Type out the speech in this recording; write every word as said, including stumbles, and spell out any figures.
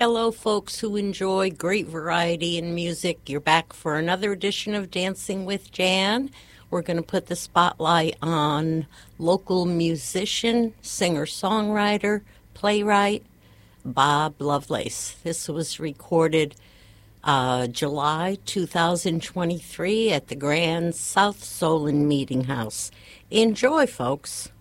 Hello, folks who enjoy great variety in music. You're back for another edition of Dancing with Jan. We're going to put the spotlight on local musician, singer-songwriter, playwright, Bob Lovelace. This was recorded uh, July two thousand twenty-three at the Grand South Solon Meeting House. Enjoy, folks.